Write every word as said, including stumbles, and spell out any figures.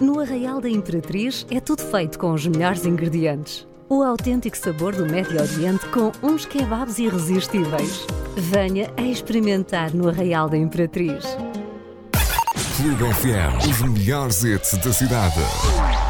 No Arraial da Imperatriz é tudo feito com os melhores ingredientes. O autêntico sabor do Médio Oriente com uns kebabs irresistíveis. Venha a experimentar no Arraial da Imperatriz. Clube F M, os melhores hits da cidade.